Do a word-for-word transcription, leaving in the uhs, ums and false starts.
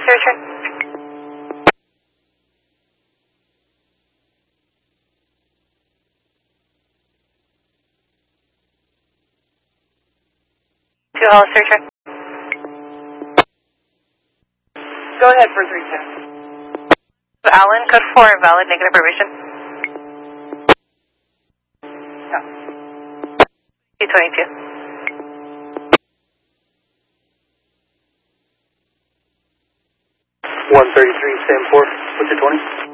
return. Two Hollister return. Go ahead for three ten. Allen, code four, invalid, negative information. No. two twenty-two. one thirty-three, Sam four, what's your twenty?